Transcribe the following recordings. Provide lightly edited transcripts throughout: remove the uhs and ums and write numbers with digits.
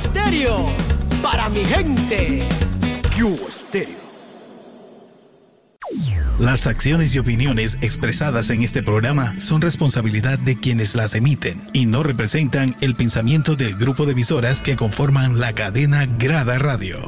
Stereo, para mi gente. Cubo Stereo. Las acciones y opiniones expresadas en este programa son responsabilidad de quienes las emiten y no representan el pensamiento del grupo de emisoras que conforman la cadena Grada Radio.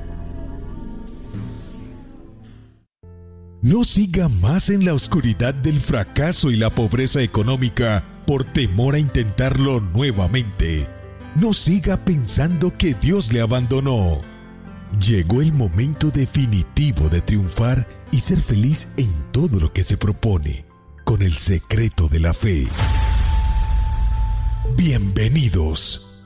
No siga más en la oscuridad del fracaso y la pobreza económica por temor a intentarlo nuevamente. No siga pensando que Dios le abandonó. Llegó el momento definitivo de triunfar y ser feliz en todo lo que se propone, con el secreto de la fe. Bienvenidos.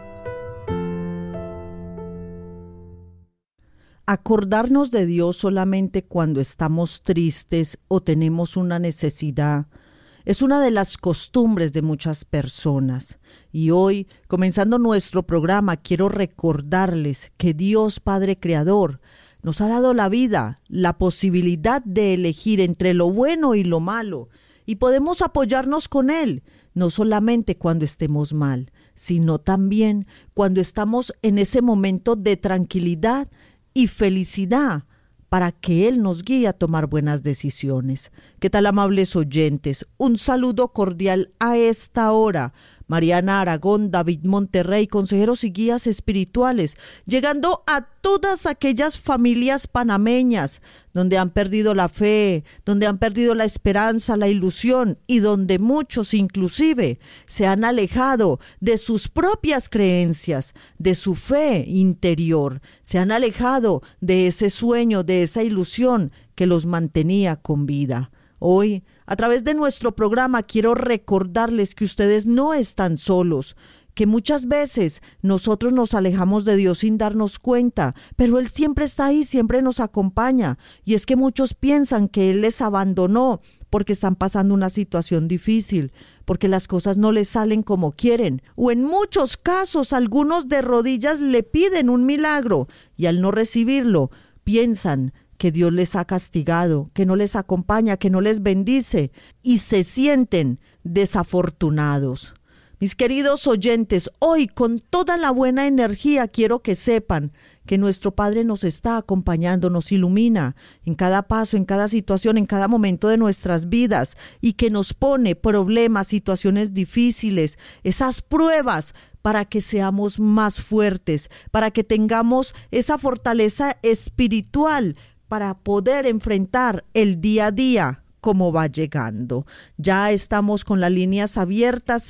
Acordarnos de Dios solamente cuando estamos tristes o tenemos una necesidad es una de las costumbres de muchas personas. Y hoy, comenzando nuestro programa, quiero recordarles que Dios Padre Creador nos ha dado la vida, la posibilidad de elegir entre lo bueno y lo malo, y podemos apoyarnos con Él, no solamente cuando estemos mal, sino también cuando estamos en ese momento de tranquilidad y felicidad, para que Él nos guíe a tomar buenas decisiones. ¿Qué tal, amables oyentes? Un saludo cordial a esta hora. Mariana Aragón, David Monterrey, consejeros y guías espirituales, llegando a todas aquellas familias panameñas donde han perdido la fe, donde han perdido la esperanza, la ilusión y donde muchos inclusive se han alejado de sus propias creencias, de su fe interior, se han alejado de ese sueño, de esa ilusión que los mantenía con vida. Hoy, a través de nuestro programa, quiero recordarles que ustedes no están solos, que muchas veces nosotros nos alejamos de Dios sin darnos cuenta, pero Él siempre está ahí, siempre nos acompaña. Y es que muchos piensan que Él les abandonó porque están pasando una situación difícil, porque las cosas no les salen como quieren, o en muchos casos algunos de rodillas le piden un milagro y al no recibirlo piensan que Dios les ha castigado, que no les acompaña, que no les bendice y se sienten desafortunados. Mis queridos oyentes, hoy con toda la buena energía quiero que sepan que nuestro Padre nos está acompañando, nos ilumina en cada paso, en cada situación, en cada momento de nuestras vidas y que nos pone problemas, situaciones difíciles, esas pruebas para que seamos más fuertes, para que tengamos esa fortaleza espiritual para poder enfrentar el día a día como va llegando. Ya estamos con las líneas abiertas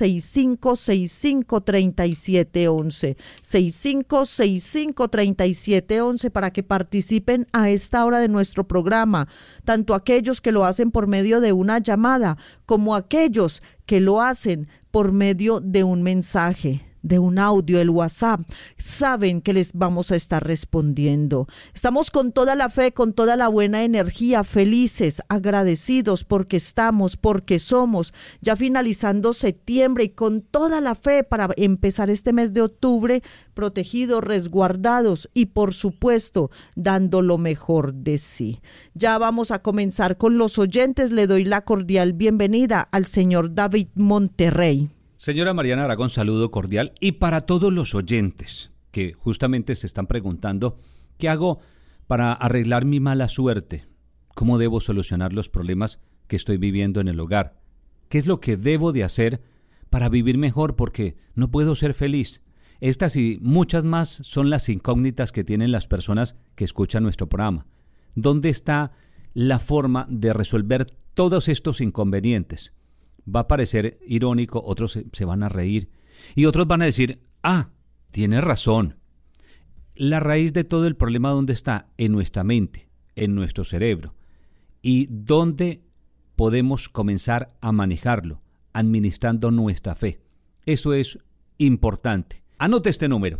6565-3711, 6565-3711 para que participen a esta hora de nuestro programa, tanto aquellos que lo hacen por medio de una llamada como aquellos que lo hacen por medio de un mensaje, de un audio, el WhatsApp. Saben que les vamos a estar respondiendo. Estamos con toda la fe, con toda la buena energía, felices, agradecidos porque estamos, porque somos, ya finalizando septiembre y con toda la fe para empezar este mes de octubre protegidos, resguardados y por supuesto dando lo mejor de sí. Ya vamos a comenzar con los oyentes. Le doy la cordial bienvenida al señor David Monterrey. Señora Mariana Aragón, saludo cordial. Y para todos los oyentes que justamente se están preguntando, ¿qué hago para arreglar mi mala suerte? ¿Cómo debo solucionar los problemas que estoy viviendo en el hogar? ¿Qué es lo que debo de hacer para vivir mejor? Porque no puedo ser feliz. Estas y muchas más son las incógnitas que tienen las personas que escuchan nuestro programa. ¿Dónde está la forma de resolver todos estos inconvenientes? Va a parecer irónico, otros se van a reír y otros van a decir, tienes razón. La raíz de todo el problema, ¿dónde está? En nuestra mente, en nuestro cerebro. ¿Y dónde podemos comenzar a manejarlo? Administrando nuestra fe. Eso es importante. Anote este número,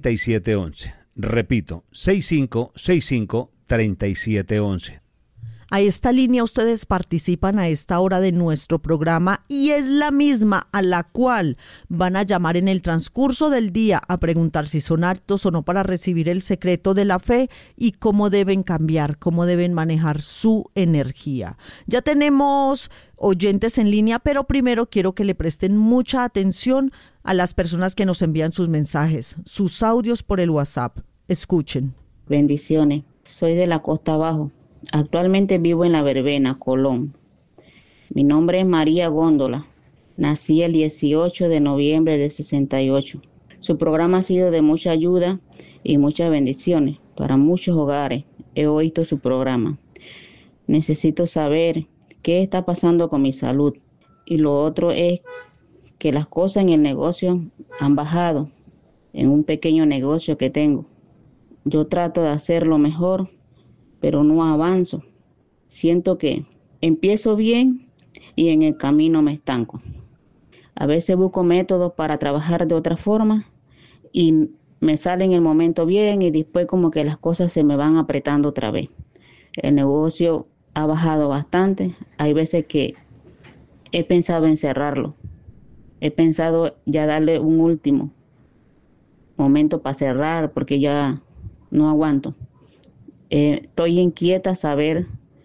6565-3711. Repito, 6565-3711. A esta línea ustedes participan a esta hora de nuestro programa y es la misma a la cual van a llamar en el transcurso del día a preguntar si son aptos o no para recibir el secreto de la fe y cómo deben cambiar, cómo deben manejar su energía. Ya tenemos oyentes en línea, pero primero quiero que le presten mucha atención a las personas que nos envían sus mensajes, sus audios por el WhatsApp. Escuchen. Bendiciones. Soy de la Costa Abajo. Actualmente vivo en La Verbena, Colón. Mi nombre es María Góndola. Nací el 18 de noviembre del 68. Su programa ha sido de mucha ayuda y muchas bendiciones para muchos hogares. He oído su programa. Necesito saber qué está pasando con mi salud. Y lo otro es que las cosas en el negocio han bajado, en un pequeño negocio que tengo. Yo trato de hacerlo mejor, pero no avanzo. Siento que empiezo bien y en el camino me estanco. A veces busco métodos para trabajar de otra forma y me sale en el momento bien y después como que las cosas se me van apretando otra vez. El negocio ha bajado bastante. Hay veces que he pensado en cerrarlo. He pensado ya darle un último momento para cerrar porque ya no aguanto. Estoy inquieta a saber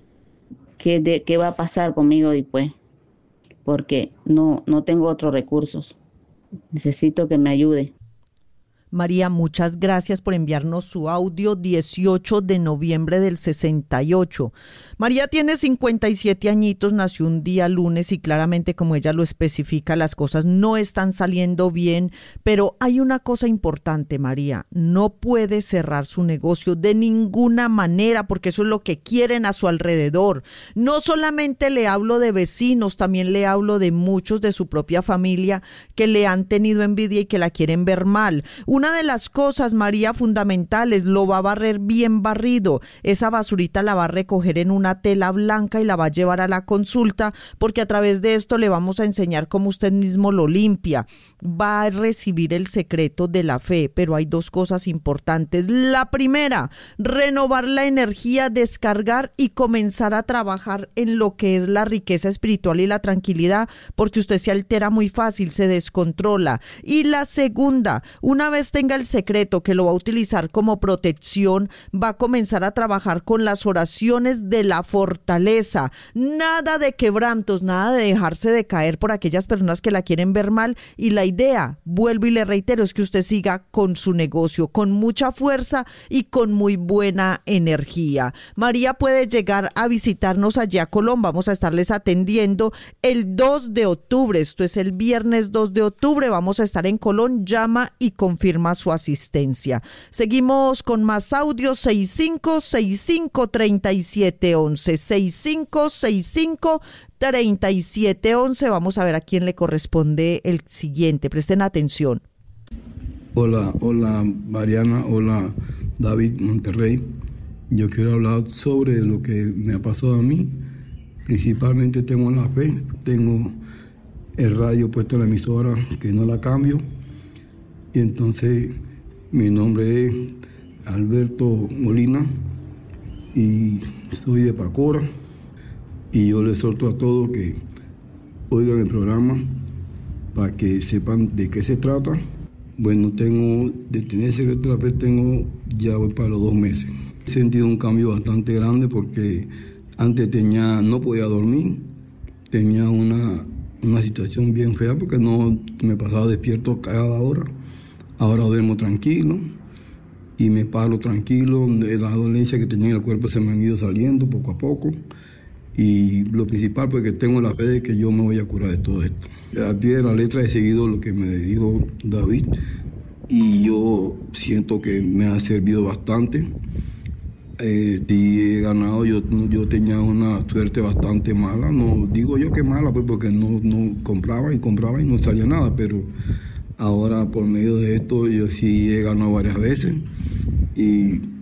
qué va a pasar conmigo después, porque no tengo otros recursos. Necesito que me ayude. María, muchas gracias por enviarnos su audio 18 de noviembre del 68. María tiene 57 añitos, nació un día lunes y claramente, como ella lo especifica, las cosas no están saliendo bien, pero hay una cosa importante, María, no puede cerrar su negocio de ninguna manera porque eso es lo que quieren a su alrededor. No solamente le hablo de vecinos, también le hablo de muchos de su propia familia que le han tenido envidia y que la quieren ver mal. Una de las cosas, María, fundamentales, lo va a barrer bien barrido. Esa basurita la va a recoger en una tela blanca y la va a llevar a la consulta, porque a través de esto le vamos a enseñar cómo usted mismo lo limpia. Va a recibir el secreto de la fe, pero hay dos cosas importantes. La primera, renovar la energía, descargar y comenzar a trabajar en lo que es la riqueza espiritual y la tranquilidad, porque usted se altera muy fácil, se descontrola. Y la segunda, una vez tenga el secreto que lo va a utilizar como protección, va a comenzar a trabajar con las oraciones de la fortaleza. Nada de quebrantos, nada de dejarse de caer por aquellas personas que la quieren ver mal. Y la idea, vuelvo y le reitero, es que usted siga con su negocio, con mucha fuerza y con muy buena energía. María puede llegar a visitarnos allá a Colón. Vamos a estarles atendiendo el 2 de octubre. Esto es el viernes 2 de octubre. Vamos a estar en Colón. Llama y confirma su asistencia. Seguimos con más audios. 6565-3711. 6565-3711. Vamos a ver a quién le corresponde el siguiente. Presten atención. Hola Mariana, hola David Monterrey. Yo quiero hablar sobre lo que me ha pasado a mí. Principalmente tengo la fe, tengo el radio puesto en la emisora que no la cambio. Y entonces mi nombre es Alberto Molina y soy de Pacora. Y yo les exhorto a todos que oigan el programa para que sepan de qué se trata. Bueno, de tener el secreto de la fe tengo ya voy para los 2 meses. He sentido un cambio bastante grande porque antes no podía dormir, tenía una situación bien fea porque no me pasaba despierto cada hora. Ahora duermo tranquilo y me paro tranquilo. De la dolencia que tenía en el cuerpo se me han ido saliendo poco a poco. Y lo principal, porque tengo la fe de que yo me voy a curar de todo esto. A pie de la letra he seguido lo que me dijo David y yo siento que me ha servido bastante. Y he ganado, yo tenía una suerte bastante mala, no digo yo que mala, pues porque no compraba y no salía nada, pero ahora por medio de esto yo sí he ganado varias veces y